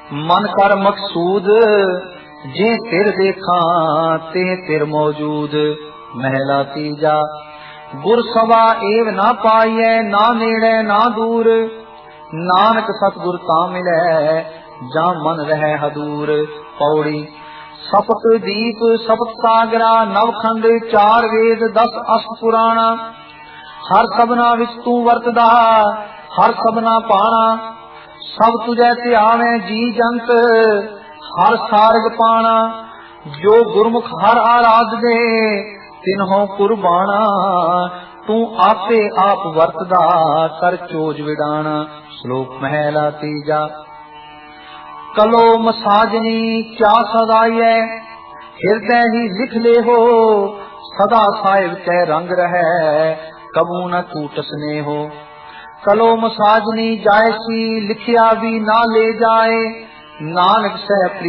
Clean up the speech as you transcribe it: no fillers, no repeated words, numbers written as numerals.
मन कर मकसूद जे तिर देखा ते तिर मौजूद। महला तीजा गुर सवा एव ना पाइए ना नेड़े ना दूर। नानक सतगुर ता मिले जा मन रहे हदूर। पौड़ी सपत दीप सपत सागरा नवखंड चार वेद 10 अष्ट पुराणा। हर सबना विच तू वरतदा हर सबना पाना। सब तुझे ध्यावे जी जंत हर सारग पाना। जो गुरमुख हर आराध दे तिन्हों कुर्बाना। तू आपे आप वरतदा कर चोज विडाना। श्लोक महला तीजा कलो मसाजनी क्या सदाइए हृदय ही लिख ले हो। सदा साहिब कै रंग रहे कबू न कूट स्नेहो। कलो मसाजनी जायसी लिखिया भी ना ले जाए। नानक सह